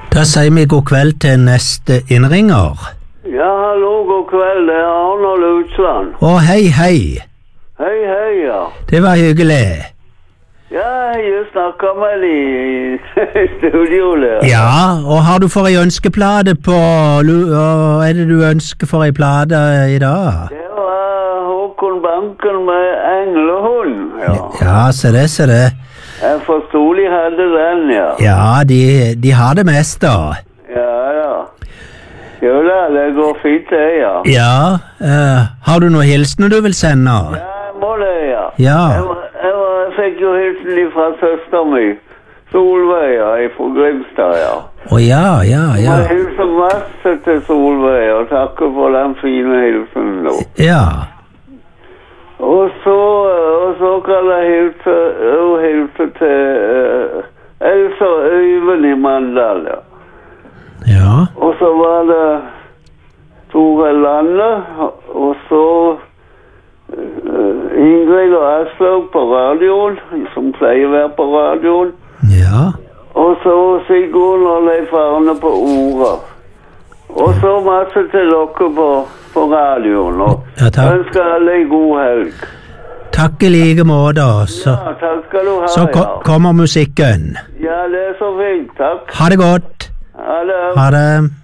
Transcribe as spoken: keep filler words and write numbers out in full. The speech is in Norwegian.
Da sier vi god kveld til neste innringer. Ja, hallo, god kveld. Det er Arnold Utland. Å, hei, hei. Hei, hei, ja. Det var hyggelig. Ja, jeg snakker med deg i studio der. Ja, og har du for ei ønskeplate på lu- Hva er det du ønsker for ei plate i dag? Det var Håkon Banken med Englehund, ja. Ja, se det, se det. Jeg forstod de hadde den, ja. Ja, de, de har det mest da. Ja, ja. Jo da, det går fint det, ja. Ja, eh, har du noen hilsener du vil sende? Ja, jeg må det, ja. Ja. Jeg, var- jeg, var- jeg fikk jo hilsen fra søster mi, Solveig, ja, fra Grimstad, ja. Å ja, ja, ja. Jeg hilser masse til Solveig, og takker for den fine hilsen nå. Ja, Og så, og så kan jeg hilse, og hilse til uh, Elsa Øyvind i Mandal, ja. ja. Og så var det Tore Lande, og så uh, Ingrid og Aslaug på radioen, som pleier å være på radioen. Ja. Og så Sigurd og Leif Arne på ordet. Og så masse til dere på, på radioen. Og Ja, takk. ønsker alle en god helg. Takk i like måte, så, Ja, takk skal du ha, så ko ja. kommer musikken. Ja, det er så fint. Takk. Ha det godt. Ha det. Ha det.